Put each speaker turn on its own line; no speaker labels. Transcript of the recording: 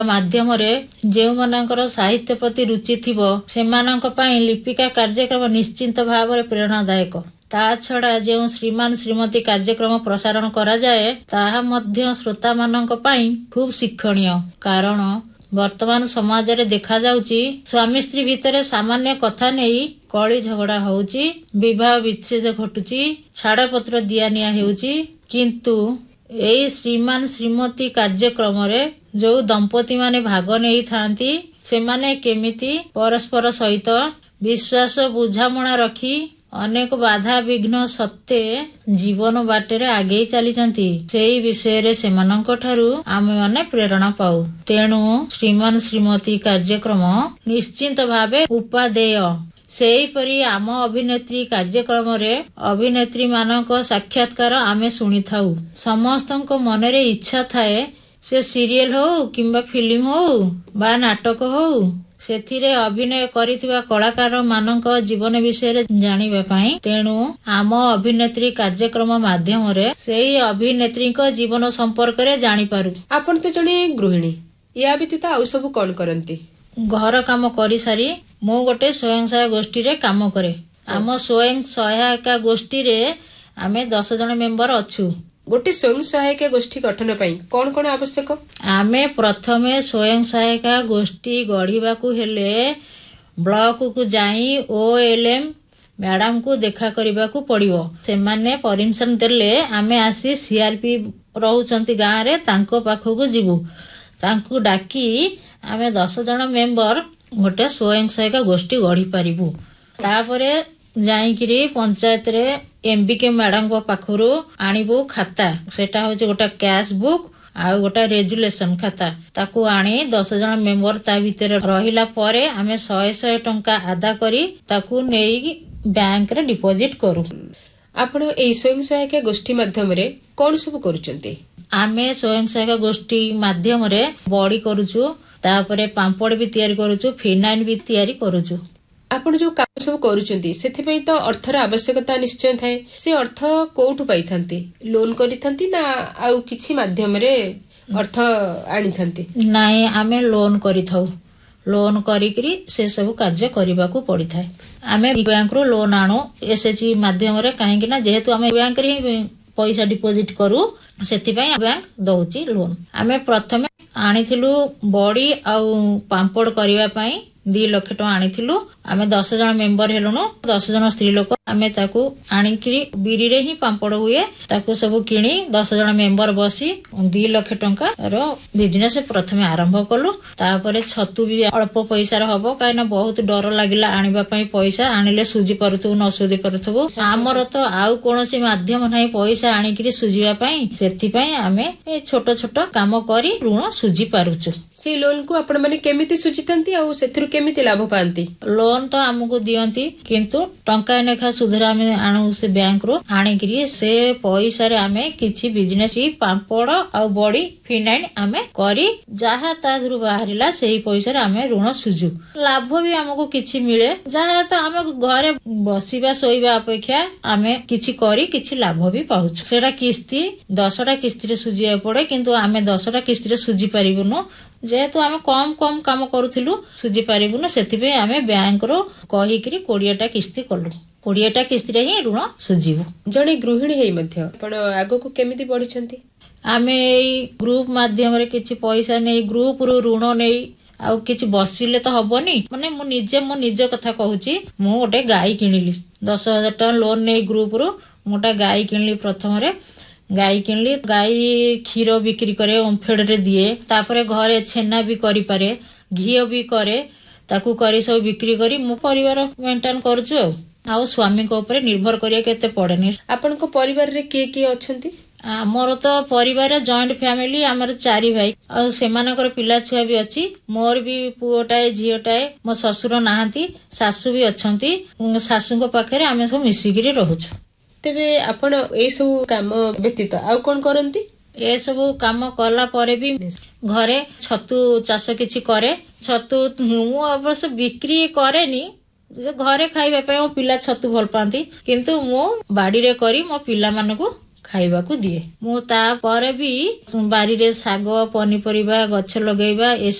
माध्यम जो मानकर साहित्य प्रति रुचि थिबो सेमानंक पई लिपिका कार्यक्रम निश्चिंत भाव में प्रेरणादायक। ता छड़ा जो श्रीमान श्रीमती कार्यक्रम प्रसारण करा जाए ताहा मध्य श्रोता मानंक पई खूब शिक्षणीय। कारण वर्तमान समाज रे देखा जाउची स्वामी स्त्री भितर सामान्य कथा नहीं कली झगड़ा होउची, विवाह विच्छेद घटुची, छाड़पत्र दियानिया हेउची, किंतु एई श्रीमान श्रीमती कार्यक्रम रे जो दंपति माने भाग नहीं थांती से माने केमिति परस्पर सहित विश्वास बुझामणा रखी अनेक बाधा विघ्न सत्ते जीवन बाटेरे आगे चलीचंती सेही विषय रे सेमानंक ठारू आमे माने प्रेरणा पाऊ। तेणु श्रीमान श्रीमती कार्यक्रम निश्चिंत भावे उपादेय। सेहीपरि आम अभिनेत्री कार्यक्रम रे अभिनेत्री मानक साक्षात्कार आमे सुनी थाऊ। समस्तंक मनरे इच्छा थाए से सीरियल हो किंबा फिल्म हो बा नाटक हो सेथिरे अभिनय करिथिबा कलाकार मानक जीवन विषय जानिबा पई। तेणु आम अभिनेत्री कार्यक्रम माध्यम रे सेही अभिनेत्री को जीवन संपर्क रे जानि पारु।
आपण तो जणे गृहिणी, या व्यतीत आउ सब कोन करंती?
घर काम करी सारी मु गोटे स्वयं सहायक गोष्ठी रे काम करे। आम स्वयं सहायक गोष्ठी रे आमे 10 जण मेंबर अछु।
गोटे स्वयं सहायक गोष्ठी गठन पई कोन कोन आवश्यक?
आमे प्रथमे स्वयं सहायक गोष्ठी गढ़ीबा को हेले ब्लॉक को जाई OLM मैडम को देखा करबा को पड़िबो। से माने परमिशन देले आमे आसी CRP रहउचंती गां रे तांको पाखो को जीवु। तांको डाकी आमे 10 जण मेंबर गोटे स्वयं सहायक गोष्ठी गढ़ी पारिबु। तापरे जाईकिरी पंचायत रे MBK मैडम को पाखरु आनिबो खाता। सेटा होचे गोटा कैश बुक आ गोटा रेजुलेशन खाता। ताकू आनी 10 जण मेंबर ता भीतर रहिला परे आमे 100 टंका आदा करी ताकू नेई बैंक रे डिपॉजिट करू।
आपण ए स्वयं सहायक गोष्ठी माध्यम रे कोन सब करूचंती?
आमे स्वयं सहायक गोष्ठी माध्यम रे बॉडी करूचु, तापरे पांपड़ भी तैयारी करूचु, फिनाइल भी तैयारी करूचु।
आपण जो काम सब करूचंती सेथिपई तो अर्थर आवश्यकता निश्चय थाए। से अर्थ कोठु पाइथांती? लोन करिथांती ना आउ किछि माध्यम रे अर्थ आनिथांती?
नाही, आमे लोन करिथाउ। लोन करिकरी से सब कार्य करबा को पड़ी थाए। आमे बैंक रो लोन आनो SHG माध्यम रे, काहे कि ना जेहेतु आमे बैंक रे पैसा डिपॉजिट करू सेथिपई बैंक दउची लोन। आमे प्रथमे आनिथिलु बॉडी आउ पांपड़ करबा पई 2 लाख टका आनिथिलु। आमे 10 जण मेंबर हेलुनु। 10 जण स्त्री लोक आमे ताकू आनिकरी बिरी रे ही पांपड़ हुए ताकू सब किणी 10 जण मेंबर बसी 2 लाख टका रो बिजनेस प्रथमे आरंभ कलु। तापरे छतु भी अल्प पैसा रे हबो, काहे ना बहुत डर लागिला आनिबा पई। पैसा आनिले सुजी परथु न सुजी परथु हमर तो आउ कोनोसी माध्यम नाही पैसा आनिकरी सुजीबा पई। सेथि पई आमे ए छोट छोट काम करी ऋण सुजी पारुचु।
से लोन को आपण माने केमिति सुजितंती आ सेथरु केमिति लाभ पांती?
लोन तो हमको दियंती किंतु टंका नेखा सुधरा आमे आनु से बैंक रो आनिकरी से पैसा रे आमे किछि बिजनेस ही पांपड़ आ बॉडी फिनाइल आमे करी जहा तादरु बाहरिला सेही पैसा रे आमे ऋण सुजु। लाभ भी हमको किछि मिले। जहा तो आमे घरे बसिबा सोइबा अपेक्षा आमे किछि करी किछि लाभ भी पाउछु। सेटा किस्ती 10टा किस्ती रे सुजिया पड़े, किंतु आमे 10टा किस्ती रे सुजी पारिबुनु। जेहेतु आमे कम कम काम करूथिलु सुजी पारिबुनु, सेथिबे आमे बैंक रो कहिकरी 20टा किस्ती कलु। 20टा किस्ती रे ही ऋण सुजीबु।
जणे गृहिणी हेई मध्य आपण आगो को केमिति पढिछंती?
आमे एई ग्रुप माध्यम रे किछि पैसा नै ग्रुप रो ऋण नै आउ किछि बसिले तो हबनी। माने मु निज कथा कहूची। मु गोटे गाय किनिली 10,000 टका लोन नै ग्रुप रो मोटा गाय किनली। प्रथम रे गाय किनली। गाय क्षीर बिक्री करे, ओमफेड रे दिए। तापरे घरे छेना भी करि पारे, घी भी करे, ताकू करी सब बिक्री करी मु परिवार मेंटेन करछु। आउ स्वामी को ऊपर निर्भर करिया केते पड़ेनी।
आपण को परिवार रे के अछंती?
आमर तो परिवार जॉइंट फैमिली, आमर 4 भाई आ सेमानकर पिला छुआ भी अछि। मोर भी पुओटाए झियोटाए। मो ससुर नाहंती, सासू भी अछंती। सासू को पाखरे आमे सब मिसिगिरी रहउछु।
तेबे आपण ए सब काम व्यतीत आउ कोन करंती?
ए सब काम कला परे भी घरे छतु चाष किछि करे। छतु मु अवश्य बिक्री करेनी, घरे खाइबा पे मो पिला छतु भल पांती, किंतु मो बाड़ी रे करी मो पिला मानको ଖାଇବାକୁ ଦିଏ। ମୁଁ ତାପରେ ବି ବାରିରେ ଶାଗ ପନିପରିବା ଗଛ ଲଗେଇବା